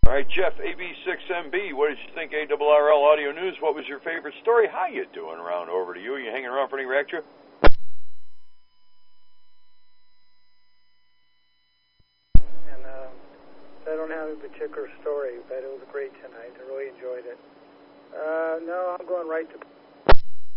All right, Jeff, AB6MB, what did you think, ARRL Audio News? What was your favorite story? How you doing around? Over to you. You hanging around for any rack trip? And I don't have a particular story, but it was great tonight. I really enjoyed it. No, I'm going right to...